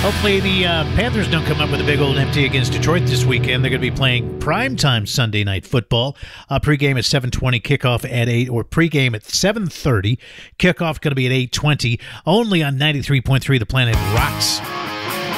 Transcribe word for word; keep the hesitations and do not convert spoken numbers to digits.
Hopefully the uh, Panthers don't come up with a big old empty against Detroit this weekend. They're going to be playing primetime Sunday night football. Uh, pregame at seven twenty, kickoff at eight, or pregame at seven thirty. Kickoff going to be at eight twenty, only on ninety-three point three The Planet Rocks.